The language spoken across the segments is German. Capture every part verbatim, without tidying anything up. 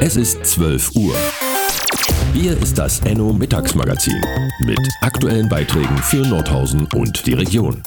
Es ist zwölf Uhr. Hier ist das Enno Mittagsmagazin mit aktuellen Beiträgen für Nordhausen und die Region.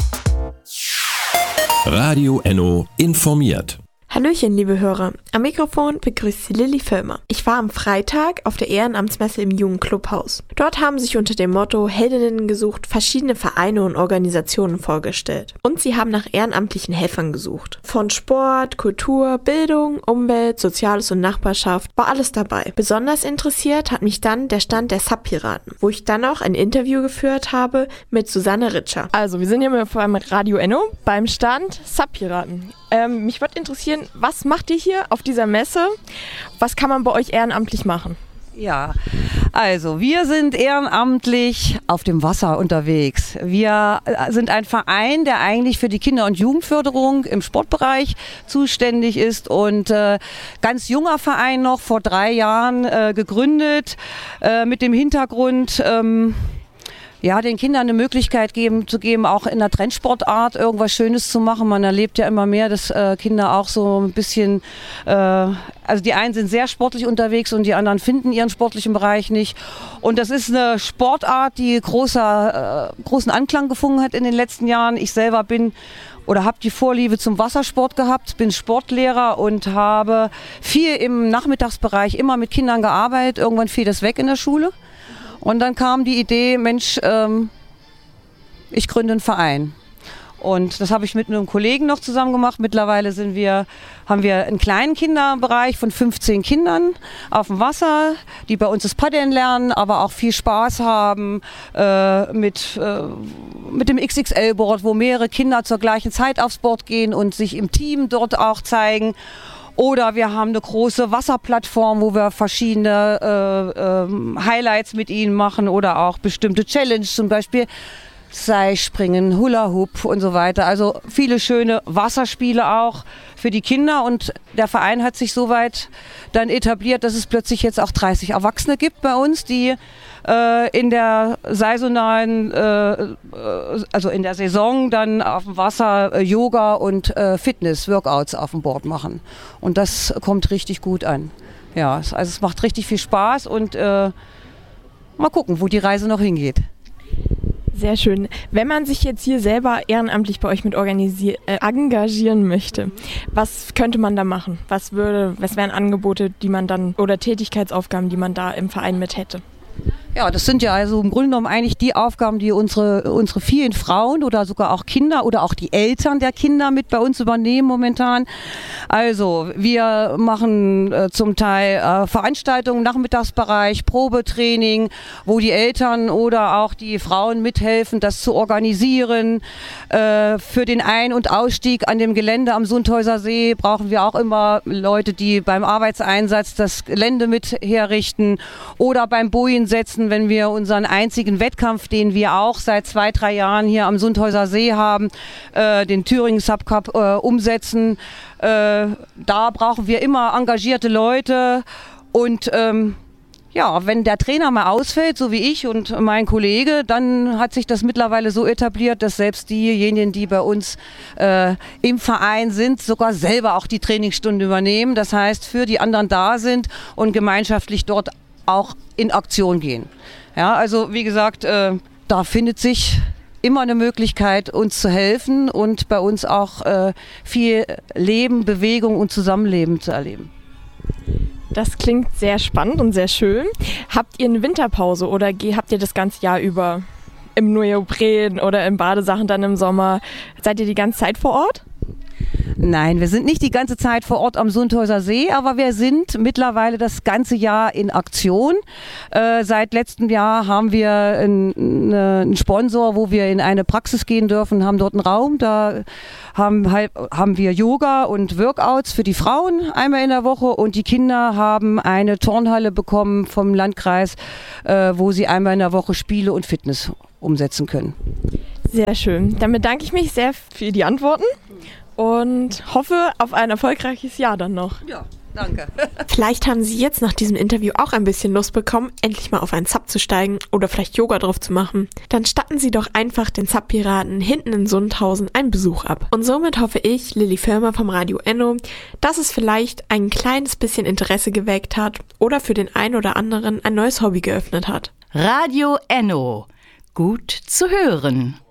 Radio Enno informiert. Hallöchen, liebe Hörer. Am Mikrofon begrüßt Sie Lilly Völlmer. Ich war am Freitag auf der Ehrenamtsmesse im Jugendclubhaus. Dort haben sich unter dem Motto Heldinnen gesucht verschiedene Vereine und Organisationen vorgestellt. Und sie haben nach ehrenamtlichen Helfern gesucht. Von Sport, Kultur, Bildung, Umwelt, Soziales und Nachbarschaft war alles dabei. Besonders interessiert hat mich dann der Stand der Sub-Piraten, wo ich dann auch ein Interview geführt habe mit Susanne Ritscher. Also, wir sind hier beim Radio Enno beim Stand Sub-Piraten. Ähm, mich würde interessieren, was macht ihr hier auf dieser Messe? Was kann man bei euch ehrenamtlich machen? Ja, also wir sind ehrenamtlich auf dem Wasser unterwegs. Wir sind ein Verein, der eigentlich für die Kinder- und Jugendförderung im Sportbereich zuständig ist und äh, ganz junger Verein noch, vor drei Jahren äh, gegründet, äh, mit dem Hintergrund, ähm, ja, den Kindern eine Möglichkeit geben, zu geben, auch in der Trendsportart irgendwas Schönes zu machen. Man erlebt ja immer mehr, dass äh, Kinder auch so ein bisschen, äh, also die einen sind sehr sportlich unterwegs und die anderen finden ihren sportlichen Bereich nicht. Und das ist eine Sportart, die großer, äh, großen Anklang gefunden hat in den letzten Jahren. Ich selber bin oder habe die Vorliebe zum Wassersport gehabt, bin Sportlehrer und habe viel im Nachmittagsbereich immer mit Kindern gearbeitet. Irgendwann fiel das weg in der Schule. Und dann kam die Idee, Mensch, ähm, ich gründe einen Verein. Und das habe ich mit einem Kollegen noch zusammen gemacht. Mittlerweile sind wir, haben wir einen kleinen Kinderbereich von fünfzehn Kindern auf dem Wasser, die bei uns das Paddeln lernen, aber auch viel Spaß haben äh, mit, äh, mit dem X X L-Board, wo mehrere Kinder zur gleichen Zeit aufs Board gehen und sich im Team dort auch zeigen. Oder wir haben eine große Wasserplattform, wo wir verschiedene äh, äh, Highlights mit ihnen machen oder auch bestimmte Challenges, zum Beispiel Seilspringen, Hula Hoop und so weiter. Also viele schöne Wasserspiele auch für die Kinder. Und der Verein hat sich soweit dann etabliert, dass es plötzlich jetzt auch dreißig Erwachsene gibt bei uns, die äh, in der saisonalen, äh, also in der Saison dann auf dem Wasser äh, Yoga und äh, Fitness, Workouts auf dem Board machen. Und das kommt richtig gut an. Ja, also es macht richtig viel Spaß und äh, mal gucken, wo die Reise noch hingeht. Sehr schön. Wenn man sich jetzt hier selber ehrenamtlich bei euch mit organisier- äh, engagieren möchte, was könnte man da machen? Was würde, was wären Angebote, die man dann, oder Tätigkeitsaufgaben, die man da im Verein mit hätte? Ja, das sind ja also im Grunde genommen eigentlich die Aufgaben, die unsere, unsere vielen Frauen oder sogar auch Kinder oder auch die Eltern der Kinder mit bei uns übernehmen momentan. Also wir machen äh, zum Teil äh, Veranstaltungen im Nachmittagsbereich, Probetraining, wo die Eltern oder auch die Frauen mithelfen, das zu organisieren. Äh, für den Ein- und Ausstieg an dem Gelände am Sundhäuser See brauchen wir auch immer Leute, die beim Arbeitseinsatz das Gelände mit herrichten oder beim Bojen setzen, wenn wir unseren einzigen Wettkampf, den wir auch seit zwei, drei Jahren hier am Sundhäuser See haben, äh, den Thüringen Subcup äh, umsetzen. Äh, da brauchen wir immer engagierte Leute und ähm, ja, wenn der Trainer mal ausfällt, so wie ich und mein Kollege, dann hat sich das mittlerweile so etabliert, dass selbst diejenigen, die bei uns äh, im Verein sind, sogar selber auch die Trainingsstunde übernehmen. Das heißt, für die anderen da sind und gemeinschaftlich dort auch in Aktion gehen. Ja, also wie gesagt, äh, da findet sich immer eine Möglichkeit, uns zu helfen und bei uns auch äh, viel Leben, Bewegung und Zusammenleben zu erleben. Das klingt sehr spannend und sehr schön. Habt ihr eine Winterpause oder habt ihr das ganze Jahr über im Neopren oder in Badesachen dann im Sommer? Seid ihr die ganze Zeit vor Ort? Nein, wir sind nicht die ganze Zeit vor Ort am Sundhäuser See, aber wir sind mittlerweile das ganze Jahr in Aktion. Äh, seit letztem Jahr haben wir einen, einen Sponsor, wo wir in eine Praxis gehen dürfen, haben dort einen Raum. Da haben, haben wir Yoga und Workouts für die Frauen einmal in der Woche und die Kinder haben eine Turnhalle bekommen vom Landkreis, äh, wo sie einmal in der Woche Spiele und Fitness umsetzen können. Sehr schön. Dann bedanke ich mich sehr für die Antworten und hoffe auf ein erfolgreiches Jahr dann noch. Ja, Danke. Vielleicht haben Sie jetzt nach diesem Interview auch ein bisschen Lust bekommen, endlich mal auf einen Sub zu steigen oder vielleicht Yoga drauf zu machen. Dann statten Sie doch einfach den Sub-Piraten hinten in Sundhausen einen Besuch ab. Und somit hoffe ich, Lilly Firmer vom Radio Enno, dass es vielleicht ein kleines bisschen Interesse geweckt hat oder für den einen oder anderen ein neues Hobby geöffnet hat. Radio Enno. Gut zu hören.